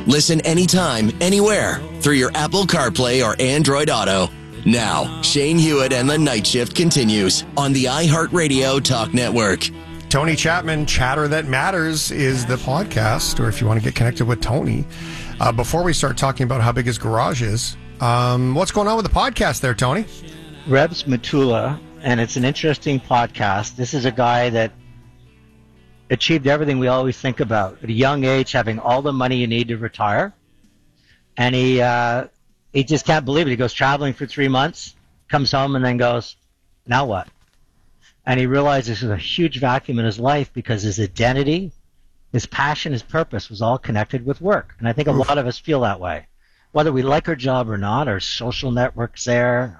Listen anytime, anywhere through your Apple CarPlay or Android Auto. Now, Shane Hewitt and the Night Shift continues on the iHeartRadio Talk Network. Tony Chapman, Chatter That Matters is the podcast, or if you want to get connected with Tony. Before we start talking about how big his garage is, what's going on with the podcast there, Tony? Rebs Matula, and it's an interesting podcast. This is a guy that achieved everything we always think about. At a young age, having all the money you need to retire. And he just can't believe it. He goes traveling for 3 months, comes home, and then goes, now what? And he realizes there's a huge vacuum in his life because his identity, his passion, his purpose was all connected with work. And I think a lot of us feel that way. Whether we like our job or not, our social networks there,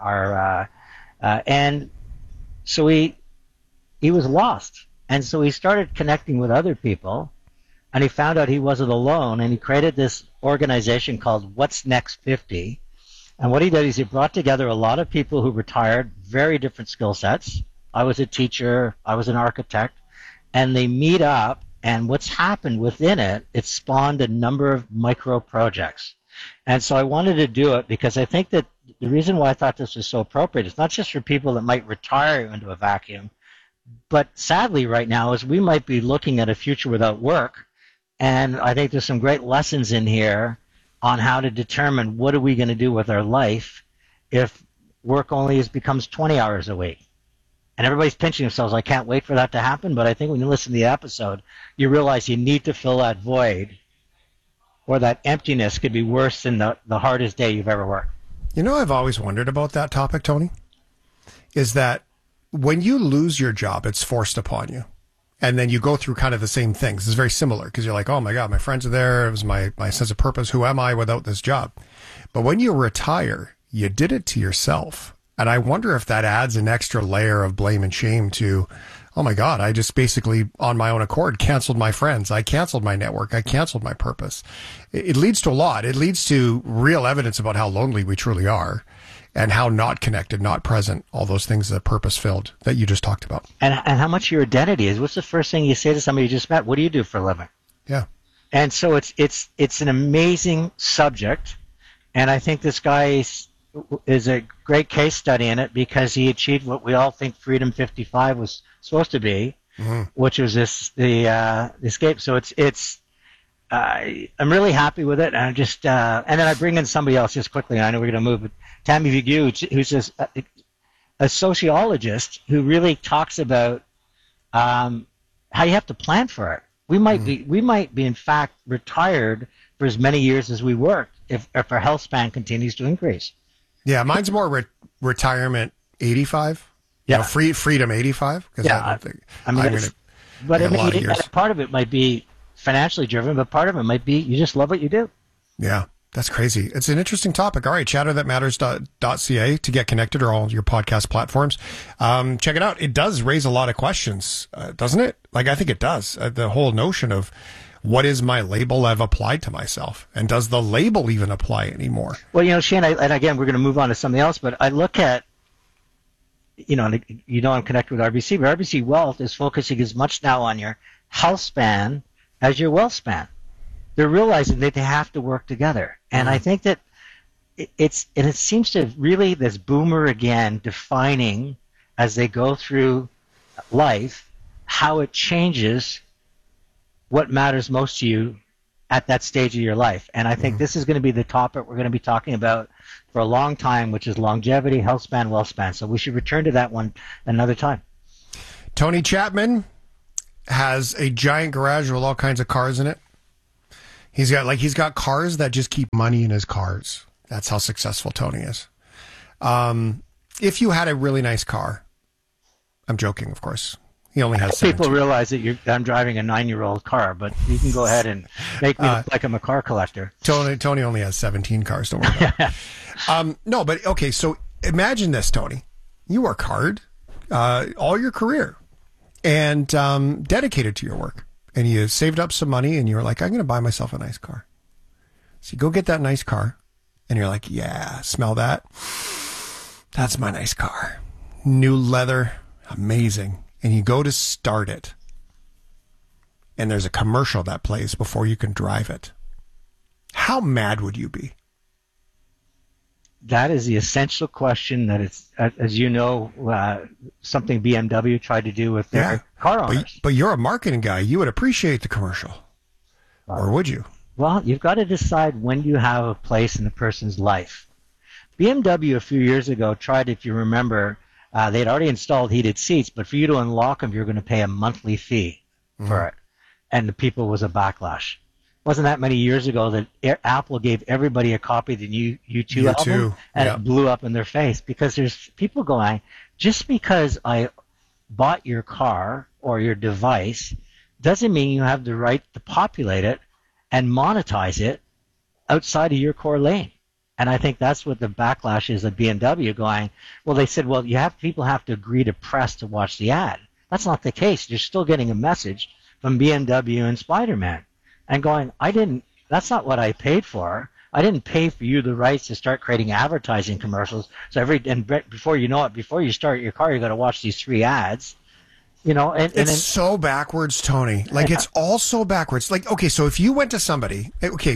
and so he was lost. And so he started connecting with other people, and he found out he wasn't alone, and he created this organization called What's Next 50. And what he did is he brought together a lot of people who retired, very different skill sets. I was a teacher, I was an architect, and they meet up, and what's happened within it, it spawned a number of micro projects. And so I wanted to do it because I think that the reason why I thought this was so appropriate is not just for people that might retire into a vacuum, but sadly right now is we might be looking at a future without work, and I think there's some great lessons in here on how to determine what are we going to do with our life if work only becomes 20 hours a week. And everybody's pinching themselves. I can't wait for that to happen, but I think when you listen to the episode, you realize you need to fill that void, or that emptiness could be worse than the hardest day you've ever worked. You know, I've always wondered about that topic, Tony, is that when you lose your job, it's forced upon you. And then you go through kind of the same things. It's very similar because you're like, oh my God, my friends are there. It was my sense of purpose. Who am I without this job? But when you retire, you did it to yourself. And I wonder if that adds an extra layer of blame and shame to, oh my God, I just basically on my own accord canceled my friends. I canceled my network. I canceled my purpose. It leads to a lot. It leads to real evidence about how lonely we truly are. And how not connected, not present, all those things that purpose-filled that you just talked about. And how much your identity is. What's the first thing you say to somebody you just met? What do you do for a living? Yeah. And so it's an amazing subject, and I think this guy is a great case study in it because he achieved what we all think Freedom 55 was supposed to be, which was the escape. So I'm really happy with it, and and then I bring in somebody else just quickly. I know we're going to move, but Tammy Vigue, who's a sociologist who really talks about how you have to plan for it. We might be in fact retired for as many years as we worked if our health span continues to increase. Yeah, mine's more retirement 85. Yeah, you know, freedom 85. Yeah, I don't think part of it might be financially driven, but part of it might be you just love what you do. Yeah. That's crazy. It's an interesting topic. All right, chatterthatmatters.ca to get connected, or all your podcast platforms. Check it out. It does raise a lot of questions, doesn't it? Like, I think it does. The whole notion of what is my label I've applied to myself, and does the label even apply anymore? Well, you know, Shane, and again, we're going to move on to something else, but I look at, I'm connected with RBC, but RBC Wealth is focusing as much now on your health span as your wealth span. They're realizing that they have to work together. And I think that it seems to really, this boomer again, defining as they go through life, how it changes what matters most to you at that stage of your life. And I think this is going to be the topic we're going to be talking about for a long time, which is longevity, health span, wealth span. So we should return to that one another time. Tony Chapman has a giant garage with all kinds of cars in it. He's got cars that just keep money in his cars. That's how successful Tony is. If you had a really nice car, I'm joking, of course. He only has 17. People realize that I'm driving a 9-year-old car, but you can go ahead and make me look like I'm a car collector. Tony only has 17 cars, don't worry about it. No, but okay, so imagine this, Tony. You work hard all your career and dedicated to your work. And you saved up some money and you were like, I'm going to buy myself a nice car. So you go get that nice car and you're like, yeah, smell that? That's my nice car. New leather, amazing. And you go to start it. And there's a commercial that plays before you can drive it. how mad would you be? That is the essential question that it's, as you know, something BMW tried to do with their car owners. But you're a marketing guy. You would appreciate the commercial. Or would you? Well, you've got to decide when you have a place in a person's life. BMW a few years ago tried, if you remember, they'd already installed heated seats, but for you to unlock them, you're going to pay a monthly fee for it. And the people was a backlash. Wasn't that many years ago that Apple gave everybody a copy of the new U2 album, and it blew up in their face because there's people going, just because I bought your car or your device doesn't mean you have the right to populate it and monetize it outside of your core lane. And I think that's what the backlash is at BMW going, well, they said, well, people have to agree to press to watch the ad. That's not the case. You're still getting a message from BMW and Spider-Man. And going, that's not what I paid for. I didn't pay for you the rights to start creating advertising commercials. So before you know it, before you start your car, you got to watch these 3 ads. You know, it's so backwards, Tony. Like, it's all so backwards. Like, okay, so if you went to somebody, okay,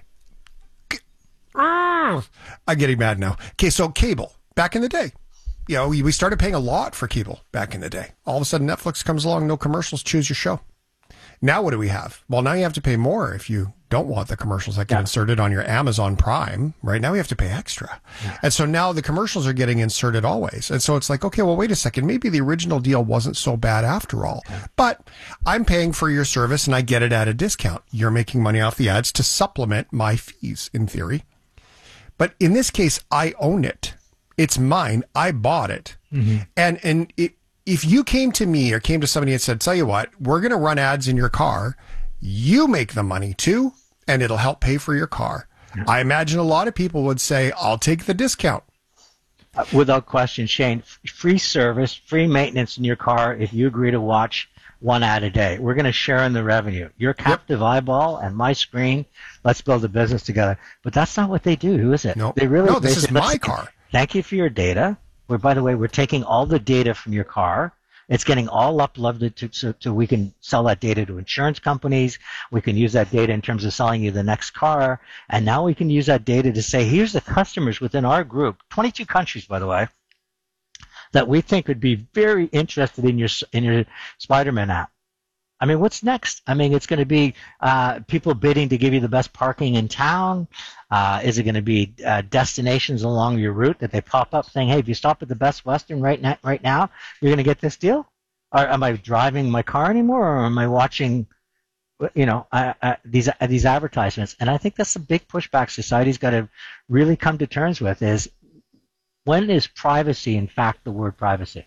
I'm getting mad now. Okay, so cable, back in the day, you know, we started paying a lot for cable back in the day. All of a sudden, Netflix comes along, no commercials, choose your show. Now what do we have? Well, now you have to pay more if you don't want the commercials that get inserted on your Amazon Prime. Right now we have to pay extra. Yeah. And so now the commercials are getting inserted always. And so it's like, okay, well, wait a second. Maybe the original deal wasn't so bad after all. But I'm paying for your service and I get it at a discount. You're making money off the ads to supplement my fees, in theory. But in this case, I own it. It's mine. I bought it. Mm-hmm. And if you came to me or came to somebody and said, tell you what, we're going to run ads in your car, you make the money too, and it'll help pay for your car. Yeah. I imagine a lot of people would say, I'll take the discount. Without question, Shane, free service, free maintenance in your car if you agree to watch 1 ad a day. We're going to share in the revenue. Your captive eyeball and my screen, let's build a business together. But that's not what they do, is it? No, this is my car. Thank you for your data. By the way, we're taking all the data from your car. It's getting all uploaded so we can sell that data to insurance companies. We can use that data in terms of selling you the next car. And now we can use that data to say, here's the customers within our group, 22 countries, by the way, that we think would be very interested in your Spider-Man app. I mean, what's next? I mean, it's going to be people bidding to give you the best parking in town. Is it going to be destinations along your route that they pop up saying, hey, if you stop at the Best Western right now, you're going to get this deal? Or am I driving my car anymore, or am I watching, these advertisements? And I think that's a big pushback society's got to really come to terms with is, when is privacy, in fact, the word privacy?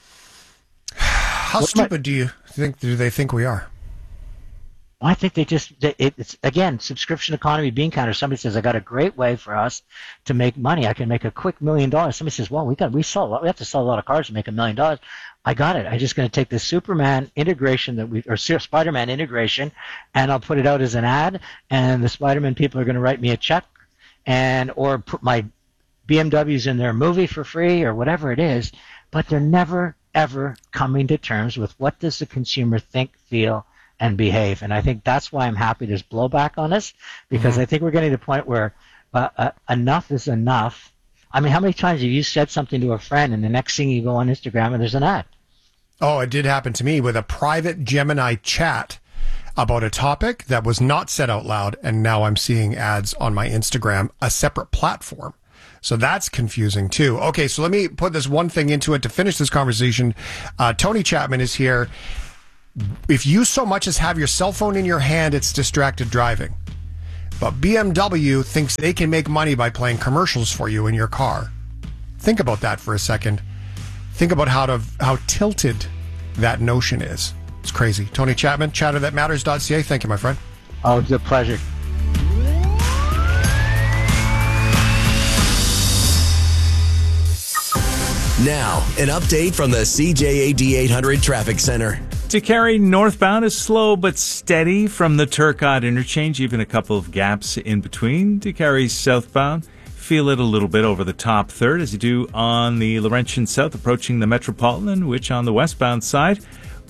How stupid do they think we are? I think it's again, subscription economy bean counter. Somebody says, I got a great way for us to make money. I can make a quick $1 million. Somebody says, well, we have to sell a lot of cars to make $1 million. I got it. I'm just going to take the Superman integration or Spider-Man integration, and I'll put it out as an ad, and the Spider-Man people are going to write me a check, or put my BMWs in their movie for free or whatever it is, but they're never ever coming to terms with what does the consumer think, feel, and behave. And I think that's why I'm happy there's blowback on this, because I think we're getting to the point where enough is enough. I mean, how many times have you said something to a friend and the next thing you go on Instagram and there's an ad? Oh, it did happen to me with a private Gemini chat about a topic that was not said out loud, and now I'm seeing ads on my Instagram, a separate platform. So that's confusing too. Okay, so let me put this one thing into it to finish this conversation. Tony Chapman is here. If you so much as have your cell phone in your hand, it's distracted driving. But BMW thinks they can make money by playing commercials for you in your car. Think about that for a second. Think about how tilted that notion is. It's crazy. Tony Chapman, chatterthatmatters.ca. Thank you, my friend. Oh, it's a pleasure. Now, an update from the CJAD 800 Traffic Center. DeCarry northbound is slow but steady from the Turcotte interchange, even a couple of gaps in between. DeCarry southbound, feel it a little bit over the top third as you do on the Laurentian South approaching the Metropolitan, which on the westbound side,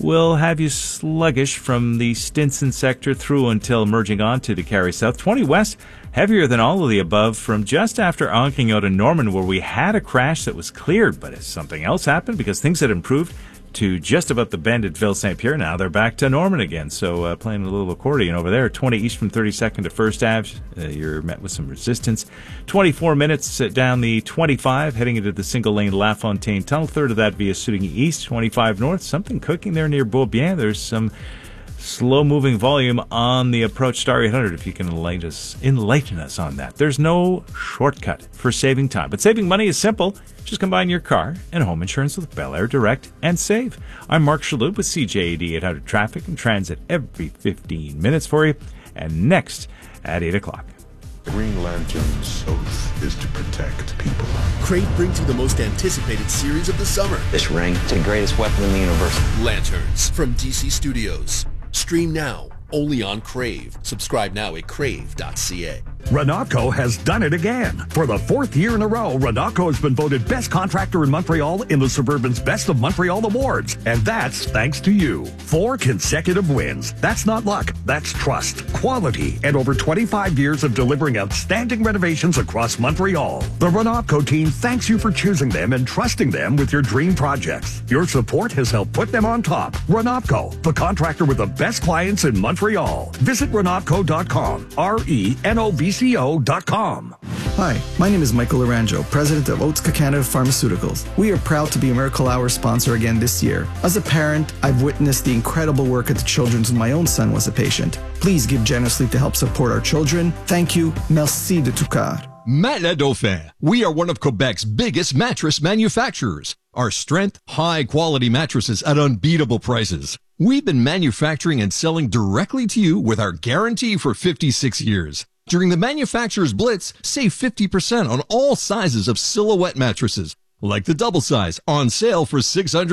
will have you sluggish from the Stinson sector through until merging onto the Carey South. 20 west, heavier than all of the above from just after onking out of Norman, where we had a crash that was cleared, but something else happened because things had improved to just about the bend at Ville St. Pierre. Now they're back to Norman again. So playing a little accordion over there. 20 east from 32nd to 1st Ave. You're met with some resistance. 24 minutes down the 25, heading into the single-lane LaFontaine Tunnel. Third of that via Sooting East. 25 north. Something cooking there near Beaubien. There's some slow-moving volume on the approach Star 800, if you can enlighten us on that. There's no shortcut for saving time, but saving money is simple. Just combine your car and home insurance with Bel Air Direct and save. I'm Mark Shalhoub with CJAD 800 Traffic and Transit every 15 minutes for you. And next at 8 o'clock. Green Lantern's oath is to protect people. Crave brings you the most anticipated series of the summer. This ring is the greatest weapon in the universe. Lanterns from DC Studios. Stream now, only on Crave. Subscribe now at crave.ca. Renatco has done it again. For the 4th year in a row, Renatco has been voted best contractor in Montreal in the Suburban's Best of Montreal Awards. And that's thanks to you. 4 consecutive wins. That's not luck. That's trust, quality, and over 25 years of delivering outstanding renovations across Montreal. The Renatco team thanks you for choosing them and trusting them with your dream projects. Your support has helped put them on top. Renatco, the contractor with the best clients in Montreal. Visit Renatco.com. RENOVCO.com. Hi, my name is Michael Aranjo, president of Otsuka Canada Pharmaceuticals. We are proud to be a Miracle Hour sponsor again this year. As a parent, I've witnessed the incredible work at the Children's when my own son was a patient. Please give generously to help support our children. Thank you. Merci de tout cœur. Matelas Dauphin. We are one of Quebec's biggest mattress manufacturers. Our strength, high-quality mattresses at unbeatable prices. We've been manufacturing and selling directly to you with our guarantee for 56 years. During the Manufacturer's Blitz, save 50% on all sizes of Silhouette mattresses, like the double size, on sale for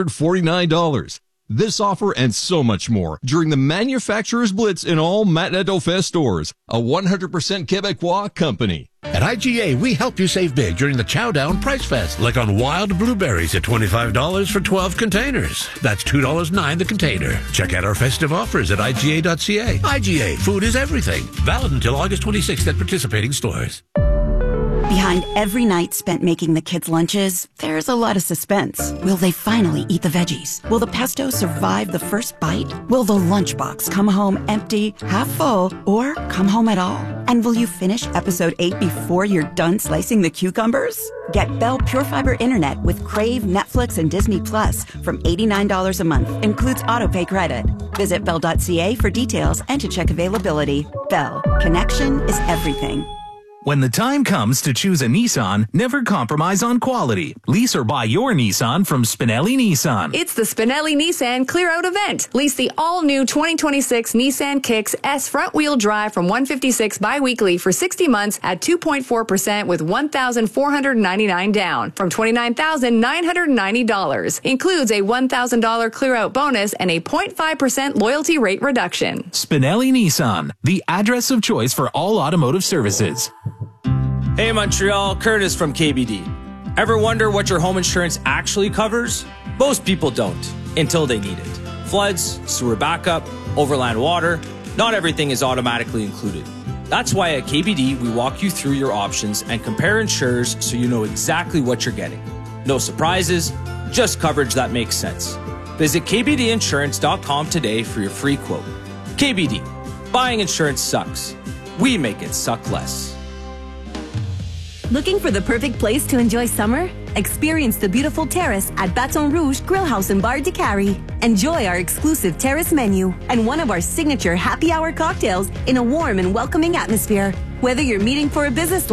$649. This offer and so much more during the Manufacturer's Blitz in all Matelas Dauphin stores, a 100% Quebecois company. At IGA, we help you save big during the Chowdown Price Fest, like on wild blueberries at $25 for 12 containers. That's $2.09 the container. Check out our festive offers at IGA.ca. IGA, food is everything. Valid until August 26th at participating stores. Behind every night spent making the kids' lunches, there's a lot of suspense. Will they finally eat the veggies? Will the pesto survive the first bite? Will the lunchbox come home empty, half full, or come home at all? And will you finish episode 8 before you're done slicing the cucumbers? Get Bell Pure Fiber Internet with Crave, Netflix, and Disney Plus from $89 a month. Includes autopay credit. Visit Bell.ca for details and to check availability. Bell. Connection is everything. When the time comes to choose a Nissan, never compromise on quality. Lease or buy your Nissan from Spinelli Nissan. It's the Spinelli Nissan Clear Out event. Lease the all-new 2026 Nissan Kicks S front-wheel drive from $156 bi-weekly for 60 months at 2.4% with $1,499 down from $29,990. Includes a $1,000 clear-out bonus and a 0.5% loyalty rate reduction. Spinelli Nissan, the address of choice for all automotive services. Hey Montreal, Curtis from KBD. Ever wonder what your home insurance actually covers? Most people don't, until they need it. Floods, sewer backup, overland water, not everything is automatically included. That's why at KBD we walk you through your options and compare insurers so you know exactly what you're getting. No surprises, just coverage that makes sense. Visit kbdinsurance.com today for your free quote. KBD, buying insurance sucks. We make it suck less. Looking for the perfect place to enjoy summer? Experience the beautiful terrace at Baton Rouge Grill House and Bar de Cary. Enjoy our exclusive terrace menu and one of our signature happy hour cocktails in a warm and welcoming atmosphere. Whether you're meeting for a business